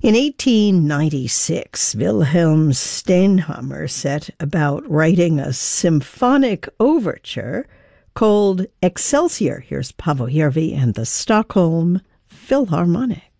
In 1896, Wilhelm Steinhammer set about writing a symphonic overture called Excelsior. Here's Paavo Järvi and the Stockholm Philharmonic.